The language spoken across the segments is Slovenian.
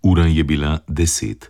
Ura je bila 10.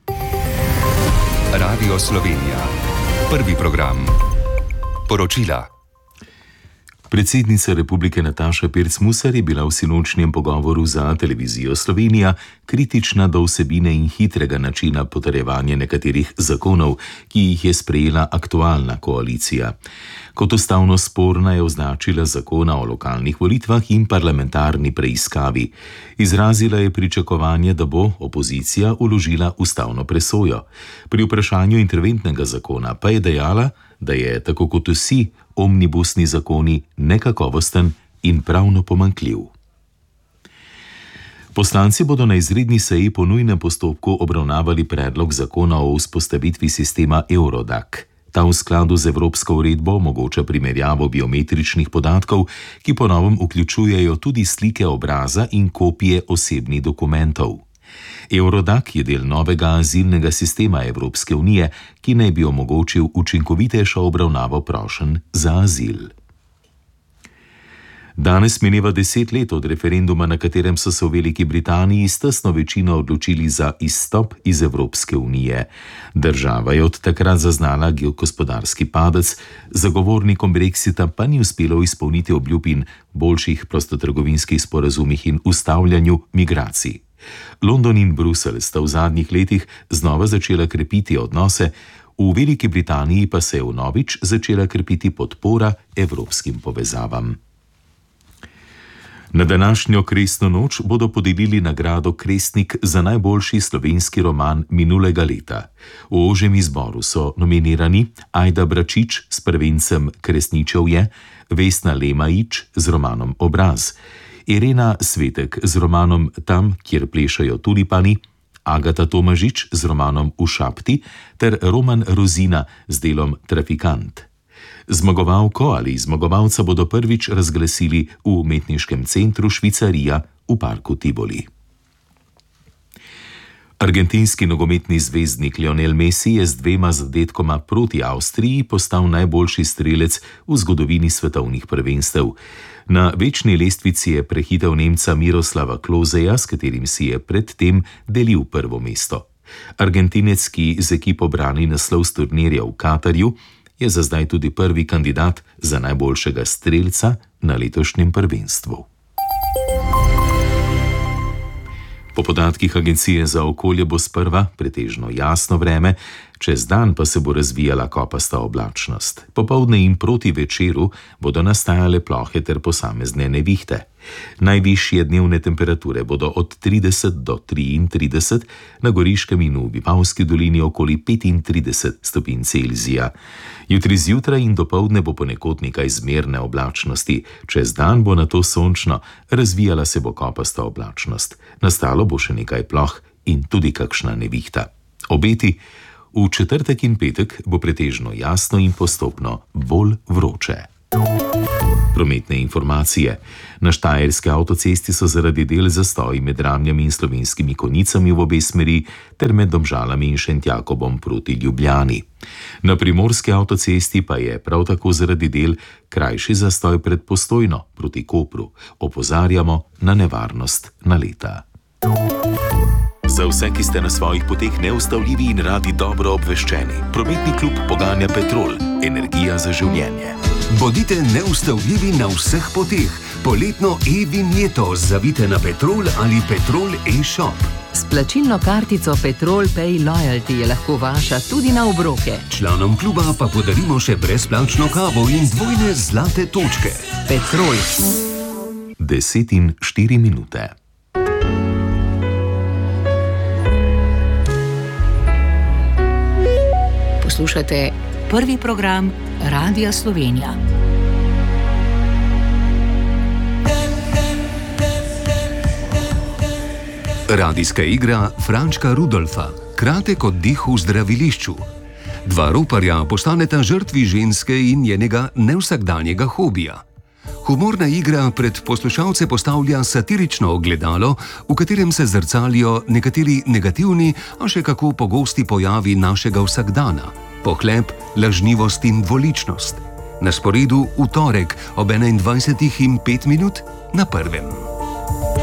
Radio Slovenija. Prvi program. Poročila. Predsednica republike Nataša Pirc Musar je bila v sinočnjem pogovoru za televizijo Slovenija kritična do vsebine in hitrega načina potrjevanja nekaterih zakonov, ki jih je sprejela aktualna koalicija. Kot ustavno sporna je označila zakona o lokalnih volitvah in parlamentarni preiskavi. Izrazila je pričakovanje, da bo opozicija vložila ustavno presojo. Pri vprašanju interventnega zakona pa je dejala, da je, tako kot vsi omnibusni zakoni, nekakovosten in pravno pomanjkljiv. Poslanci bodo na izredni seji po nujnem postopku obravnavali predlog zakona o vzpostavitvi sistema Eurodac. Ta v skladu z evropsko uredbo omogoča primerjavo biometričnih podatkov, ki po novem vključujejo tudi slike obraza in kopije osebnih dokumentov. Eurodac je del novega azilnega sistema Evropske unije, ki naj bi omogočil učinkovitejšo obravnavo prošenj za azil. Danes mineva 10 let od referenduma, na katerem so se v Veliki Britaniji s tesno večino odločili za izstop iz Evropske unije. Država je od takrat zaznala gospodarski padec, zagovornikom Brexita pa ni uspelo izpolniti obljub in boljših prostotrgovinskih sporazumih in ustavljanju migracij. London in Bruselj sta v zadnjih letih znova začela krepiti odnose, v Veliki Britaniji pa se je vnovič začela krepiti podpora evropskim povezavam. Na današnjo Kresno noč bodo podelili nagrado Kresnik za najboljši slovenski roman minulega leta. V ožjem izboru so nominirani Ajda Bračič s prvencem Kresničevje, Vesna Lemajič z romanom Obraz, Irena Svetek z romanom Tam, kjer plešajo tulipani, Agata Tomažič z romanom V šapti ter Roman Rozina z delom Trafikant. Zmagovalko ali zmagovalca bodo prvič razglasili v umetniškem centru Švicarija v parku Tivoli. Argentinski nogometni zvezdnik Lionel Messi je z 2 zadetkoma proti Avstriji postal najboljši strelec v zgodovini svetovnih prvenstev. Na večni lestvici je prehitel Nemca Miroslava Kloseja, s katerim si je predtem delil prvo mesto. Argentinec, ki z ekipo brani naslov s turnirja v Katarju, je za zdaj tudi prvi kandidat za najboljšega strelca na letošnjem prvenstvu. Po podatkih Agencije za okolje bo sprva pretežno jasno vreme, čez dan pa se bo razvijala kopasta oblačnost. Popoldne in proti večeru bodo nastajale plohe ter posamezne nevihte. Najvišje dnevne temperature bodo od 30 do 33, na Goriškem in v Vipavski dolini okoli 35 stopinj Celzija. Jutri zjutraj in dopoldne bo ponekod nekaj zmerne oblačnosti, čez dan bo nato sončno, razvijala se bo kopasta oblačnost. Nastalo bo še nekaj ploh in tudi kakšna nevihta. Obeti: v četrtek in petek bo pretežno jasno in postopno bolj vroče. Prometne informacije. Na štajerski avtocesti so zaradi del zastoji med Ramljami in Slovenskimi Konjicami v obe smeri ter med Domžalami in Šentjakobom proti Ljubljani. Na primorski avtocesti pa je prav tako zaradi del krajši zastoj pred Postojno proti Kopru. Opozarjamo na nevarnost naleta. Za vse, ki ste na svojih poteh neustavljivi in radi dobro obveščeni, prometni klub poganja Petrol, energija za življenje. Bodite neustavljivi na vseh poteh. Poletno e-vinjeto zavite na Petrol ali Petrol e-shop. S plačilno kartico Petrol Pay Loyalty je lahko vaša tudi na obroke. Članom kluba pa podarimo še brezplačno kavo in 2 zlate točke. Petrol. 10:04. Poslušate prvi program Radia Slovenija. Radijska igra Frančka Rudolfa, kratek oddih v zdravilišču. 2 roparja postaneta žrtvi ženske in njenega nevsakdanjega hobija. Humorna igra pred poslušalce postavlja satirično ogledalo, v katerem se zrcalijo nekateri negativni, a še kako pogosti pojavi našega vsakdana. Pohlep, lažnivost in dvoličnost. Na sporedu v torek ob 21:05 na prvem.